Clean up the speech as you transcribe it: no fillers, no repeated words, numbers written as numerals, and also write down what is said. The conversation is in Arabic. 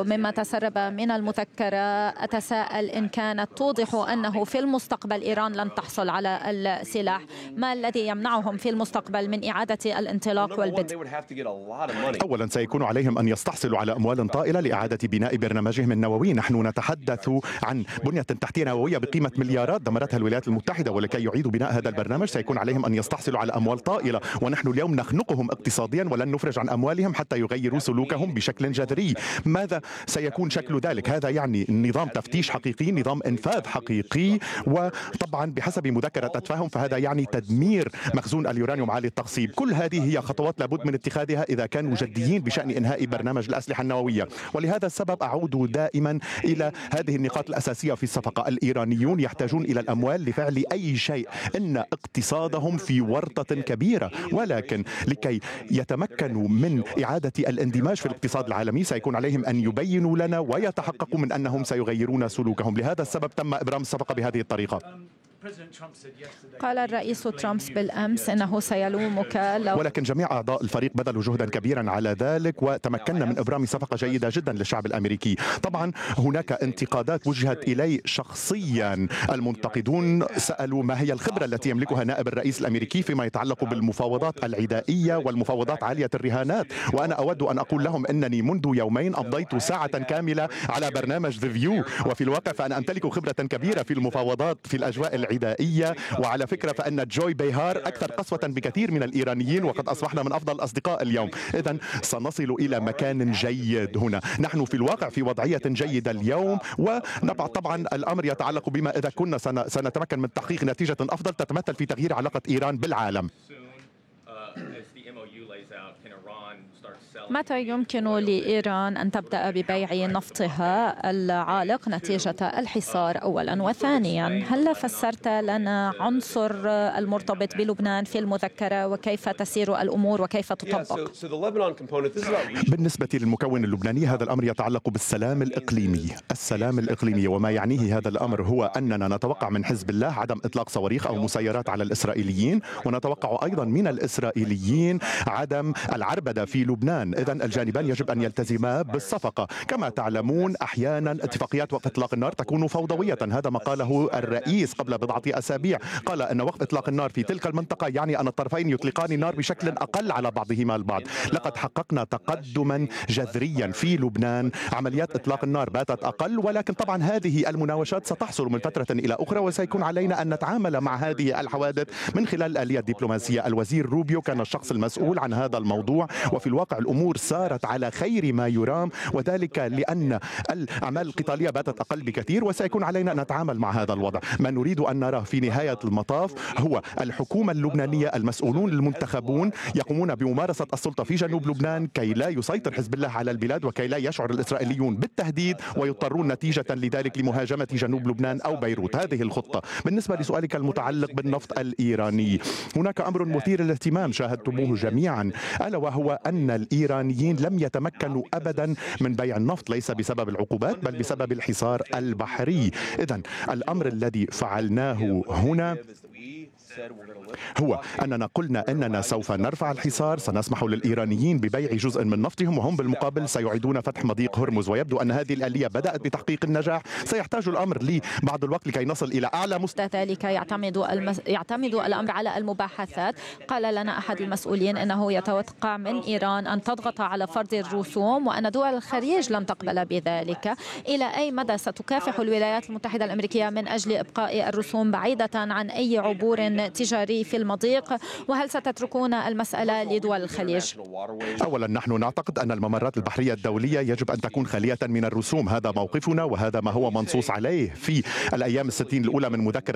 مما تسرب من المذكرة أتساءل إن كانت توضح أنه في المستقبل إيران لن تحصل على السلاح، ما الذي يمنعهم في المستقبل من إعادة الانطلاق والبدء؟ أولا سيكون عليهم أن يستحصلوا على أموال طائلة لإعادة بناء برنامجهم النووي. نحن نتحدث عن بنية تحتية نووية بقيمة مليارات دمرتها الولايات المتحدة، ولكي يعيدوا بناء هذا البرنامج سيكون عليهم أن يستحصلوا على أموال طائلة، ونحن اليوم نخنقهم اقتصاديا ولن نفرج عن أموالهم حتى يغيروا سلوكهم بشكل جذري. ماذا سيكون شكل ذلك؟ هذا يعني نظام تفتيش حقيقي، نظام إنفاذ حقيقي، وطبعا بحسب مذكرة التفاهم فهذا يعني تدمير مخزون اليورانيوم عالي التخصيب. كل هذه هي خطوات لابد من اتخاذها إذا كانوا جديين بشأن إنهاء برنامج الأسلحة النووية. ولهذا السبب أعود دائما إلى هذه النقاط الأساسية في الصفقة. الإيرانيون يحتاجون إلى الأموال لفعل أي شيء، إن اقتصادهم في ورطة كبيرة، ولكن لكي يتمكنوا من إعادة الاندماج في الاقتصاد العالمي سيكون عليهم أن يبينوا لنا ويتحققوا من أنهم سيغيرون سلوكهم. لهذا السبب تم إبرام الصفقة بهذه الطريقة. قال الرئيس ترامب بالأمس أنه سيلومك ولكن جميع أعضاء الفريق بذلوا جهدا كبيرا على ذلك، وتمكنا من إبرام صفقة جيدة جدا للشعب الأمريكي. طبعا هناك انتقادات وجهت إلي شخصيا. المنتقدون سألوا ما هي الخبرة التي يملكها نائب الرئيس الأمريكي فيما يتعلق بالمفاوضات العدائية والمفاوضات عالية الرهانات، وأنا أود أن أقول لهم أنني منذ يومين أمضيت ساعة كاملة على برنامج ذا فيو، وفي الواقع فأنا أمتلك خبرة كبيرة في المفاوضات في الأجواء العدائية. وعلى فكرة فإن جوي بيهار أكثر قسوة بكثير من الإيرانيين، وقد أصبحنا من أفضل الأصدقاء اليوم. إذن سنصل إلى مكان جيد هنا. نحن في الواقع في وضعية جيدة اليوم، وطبعا الأمر يتعلق بما إذا كنا سنتمكن من تحقيق نتيجة أفضل تتمثل في تغيير علاقة إيران بالعالم. متى يمكن لإيران أن تبدأ ببيع نفطها العالق نتيجة الحصار أولا؟ وثانيا، هل فسرت لنا عنصر المرتبط بلبنان في المذكرة وكيف تسير الأمور وكيف تطبق؟ بالنسبة للمكون اللبناني هذا الأمر يتعلق بالسلام الإقليمي. السلام الإقليمي وما يعنيه هذا الأمر هو أننا نتوقع من حزب الله عدم إطلاق صواريخ أو مسيرات على الإسرائيليين، ونتوقع أيضا من الإسرائيليين عدم العربدة في لبنان. إذن الجانبان يجب أن يلتزما بالصفقة. كما تعلمون أحيانا اتفاقيات وقف إطلاق النار تكون فوضوية، هذا ما قاله الرئيس قبل بضعة أسابيع. قال أن وقف إطلاق النار في تلك المنطقة يعني أن الطرفين يطلقان النار بشكل أقل على بعضهما البعض. لقد حققنا تقدما جذريا في لبنان، عمليات إطلاق النار باتت أقل، ولكن طبعا هذه المناوشات ستحصل من فترة إلى أخرى، وسيكون علينا أن نتعامل مع هذه الحوادث من خلال الآلية الدبلوماسية. الوزير روبيو كان الشخص المسؤول عن هذا الموضوع، وفي الواقع الأمور سارت على خير ما يرام، وذلك لأن الأعمال القتالية باتت أقل بكثير، وسيكون علينا أن نتعامل مع هذا الوضع. ما نريد أن نراه في نهاية المطاف هو الحكومة اللبنانية، المسؤولون المنتخبون يقومون بممارسة السلطة في جنوب لبنان كي لا يسيطر حزب الله على البلاد، وكي لا يشعر الإسرائيليون بالتهديد ويضطرون نتيجة لذلك لمهاجمة جنوب لبنان أو بيروت. هذه الخطة. بالنسبة لسؤالك المتعلق بالنفط الإيراني، هناك أمر مثير للاهتمام شاهدتموه جميعا، ألا وهو أن الإيرانيين لم يتمكنوا أبدا من بيع النفط، ليس بسبب العقوبات بل بسبب الحصار البحري. إذن الأمر الذي فعلناه هنا هو أننا قلنا أننا سوف نرفع الحصار، سنسمح للإيرانيين ببيع جزء من نفطهم، وهم بالمقابل سيعيدون فتح مضيق هرمز. ويبدو أن هذه الآلية بدأت بتحقيق النجاح. سيحتاج الأمر لبعض الوقت لكي نصل إلى أعلى مستوى. ذلك يعتمد الأمر على المباحثات. قال لنا أحد المسؤولين أنه يتوقع من إيران أن تضغط على فرض الرسوم، وأن دول الخليج لن تقبل بذلك. إلى أي مدى ستكافح الولايات المتحدة الأمريكية من أجل إبقاء الرسوم بعيدة عن أي عبور تجاري في المضيق؟ وهل ستتركون المسألة لدول الخليج؟ أولا نحن نعتقد أن الممرات البحرية الدولية يجب أن تكون خالية من الرسوم، هذا موقفنا وهذا ما هو منصوص عليه في الأيام 60 الأولى من مذكرة